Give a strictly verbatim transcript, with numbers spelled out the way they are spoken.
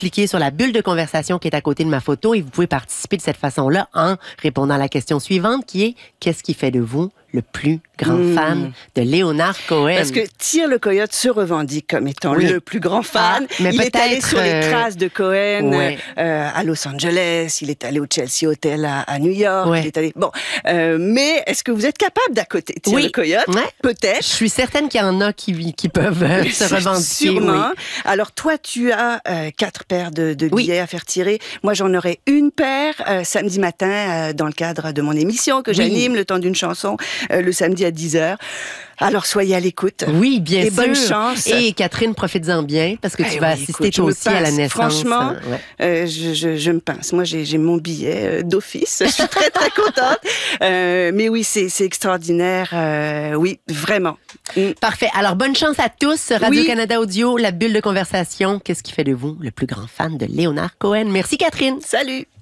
cliquer sur la bulle de conversation qui est à côté de ma photo et vous pouvez participer de cette façon-là en répondant à la question suivante qui est « Qu'est-ce qui fait de vous le plus grand mmh. fan de Léonard Cohen? » Parce que Tyr le Coyote se revendique comme étant oui. le plus grand fan. Ah, mais il est allé sur les euh... traces de Cohen ouais. euh, à Los Angeles, il est allé au Chelsea Hotel à, à New York. Ouais. Il est allé... Bon, euh, mais est-ce que vous êtes capable d'à côté Tyr oui. le Coyote? Ouais. Peut-être. Je suis certaine qu'il y en a qui, qui peuvent euh, se revendiquer. Sûrement. Oui. Alors toi, tu as euh, quatre paires de, de billets oui. à faire tirer. Moi, j'en aurai une paire euh, samedi matin euh, dans le cadre de mon émission que oui. j'anime le temps d'une chanson euh, le samedi à dix heures. Alors, soyez à l'écoute. Oui, bien et sûr. bonne chance. Et Catherine, profites-en bien, parce que tu eh vas oui, assister écoute, toi aussi à la naissance. Franchement, ouais. euh, je, je, je me pince. Moi, j'ai, j'ai mon billet euh, d'office. Je suis très, très contente. Euh, mais oui, c'est, c'est extraordinaire. Euh, oui, vraiment. Mm. Parfait. Alors, bonne chance à tous. Radio-Canada oui. Audio, la bulle de conversation. Qu'est-ce qui fait de vous le plus grand fan de Léonard Cohen? Merci, Catherine. Salut.